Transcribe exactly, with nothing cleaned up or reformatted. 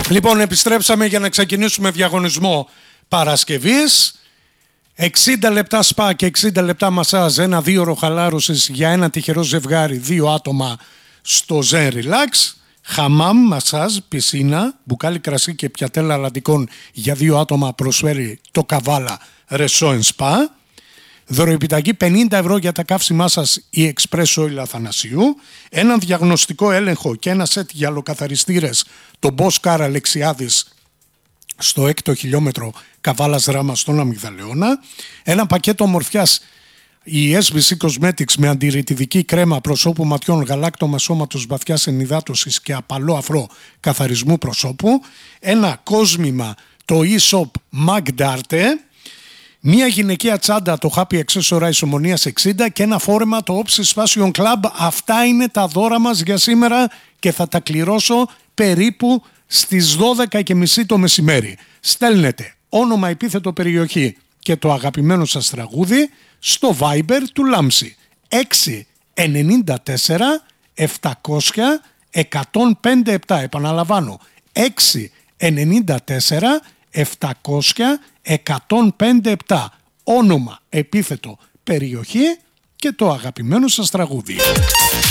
Λοιπόν, επιστρέψαμε για να ξεκινήσουμε διαγωνισμό Παρασκευής. εξήντα λεπτά σπα και εξήντα λεπτά μασάζ, ένα δύο ώρο χαλάρωσης για ένα τυχερό ζευγάρι, δύο άτομα στο Zen Relax. Χαμάμ, μασάζ, πισίνα, μπουκάλι κρασί και πιατέλα αλαντικών για δύο άτομα προσφέρει το Καβάλα Resort Spa. Δωροεπιταγή πενήντα ευρώ για τα καύσιμά σας η Express Oil Αθανασίου. Έναν διαγνωστικό έλεγχο και ένα σετ για λοκαθαριστήρες το Boss Car Αλεξιάδης στο έκτο χιλιόμετρο Καβάλας Ράμα στον Αμυγδαλαιώνα. Ένα πακέτο ομορφιάς η ες βι σι Cosmetics με αντιρρητιδική κρέμα προσώπου, ματιών, γαλάκτωμα σώματος, βαθιάς ενυδάτωσης και απαλό αφρό καθαρισμού προσώπου. Ένα κόσμημα το e-shop Magdarte. Μία γυναικεία τσάντα το Happy Accessorize Ομονίας εξήντα και ένα φόρεμα το Opsis Fashion Club. Αυτά είναι τα δώρα μας για σήμερα και θα τα κληρώσω περίπου στις δώδεκα και μισή το μεσημέρι. Στέλνετε όνομα, επίθετο, περιοχή και το αγαπημένο σας τραγούδι στο Viber του Λάμψη έξι εννιά τέσσερα επτακόσια εκατόν πέντε επτά. Επαναλαμβάνω, έξι εννιά τέσσερα επτακόσια εκατόν πέντε επτά. Όνομα, επίθετο, περιοχή και το αγαπημένο σας τραγούδι.